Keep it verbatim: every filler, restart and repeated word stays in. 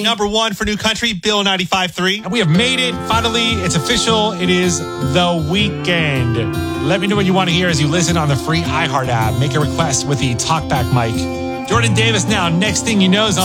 number one for New Country, Bill ninety-five three. And we have made it. Finally, it's official. It is The Weekend. Let me know what you want to hear as you listen on the free iHeart app. Make a request with the TalkBack mic. Jordan Davis now. Next thing you know is on